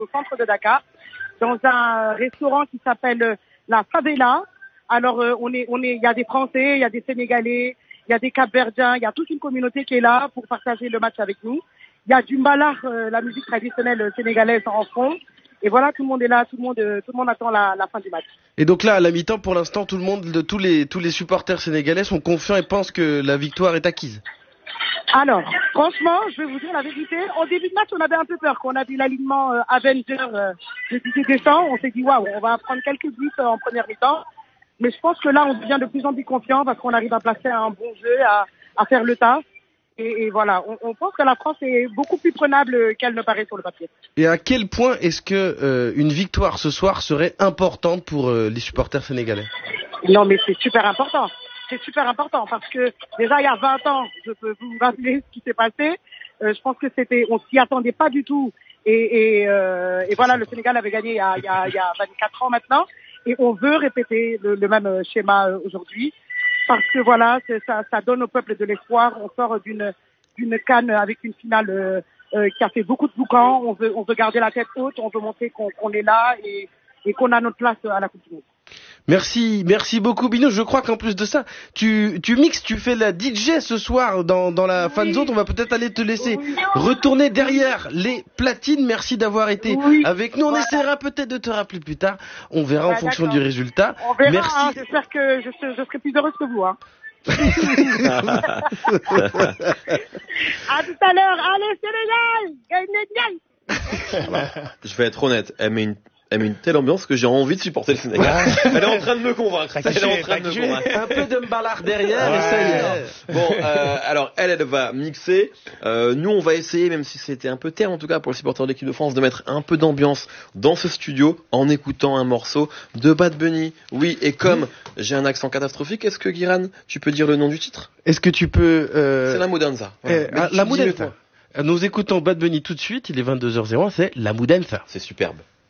au centre de Dakar, dans un restaurant qui s'appelle la Favela. Alors, il y a des Français, il y a des Sénégalais, il y a des Cap-Verdiens, il y a toute une communauté qui est là pour partager le match avec nous. Il y a du mbalar, la musique traditionnelle sénégalaise en fond. Et voilà, tout le monde est là, tout le monde attend la fin du match. Et donc là, à la mi-temps, pour l'instant, tout le monde, tous les supporters sénégalais sont confiants et pensent que la victoire est acquise. Alors, franchement, je vais vous dire la vérité. Au début de match, on avait un peu peur. Quand on a vu l'alignement Avenger de Didier Deschamps, on s'est dit waouh, on va prendre quelques buts en première mi-temps. Mais je pense que là, on devient de plus en plus confiant parce qu'on arrive à placer un bon jeu, à faire le taf. Et voilà, on pense que la France est beaucoup plus prenable qu'elle ne paraît sur le papier. Et à quel point est-ce que une victoire ce soir serait importante pour les supporters sénégalais? Non, mais c'est super important. C'est super important parce que déjà il y a 20 ans, je peux vous rappeler ce qui s'est passé. Je pense que on s'y attendait pas du tout. Et voilà, le Sénégal avait gagné il y a 24 ans maintenant. Et on veut répéter le même schéma aujourd'hui. Parce que voilà, ça donne au peuple de l'espoir. On sort d'une CAN avec une finale qui a fait beaucoup de boucans. On veut garder la tête haute. On veut montrer qu'on est là et qu'on a notre place à la Coupe du Monde. Merci beaucoup Bino. Je crois qu'en plus de ça, tu mixes, tu fais la DJ ce soir dans la fan zone. On va peut-être aller te laisser retourner derrière les platines. Merci d'avoir été avec nous. On essaiera peut-être de te rappeler plus tard. On verra en fonction du résultat. On verra. Merci. Hein, j'espère que je serai plus heureuse que vous. Hein. À tout à l'heure. Allez Sénégal, gagne. Je vais être honnête. Elle met une telle ambiance que j'ai envie de supporter le Sénégal. Elle est en train de me convaincre. Un peu de mbalar derrière et ça y est. Bon, alors elle va mixer. Nous, on va essayer, même si c'était un peu terne en tout cas pour les supporters de l'équipe de France, de mettre un peu d'ambiance dans ce studio en écoutant un morceau de Bad Bunny. Oui, et comme j'ai un accent catastrophique, est-ce que Guiran, tu peux dire le nom du titre? Est-ce que tu peux... C'est La Mudanza. La Mudanza. Nous écoutons Bad Bunny tout de suite. Il est 22h01. C'est La Mudanza. C'est superbe.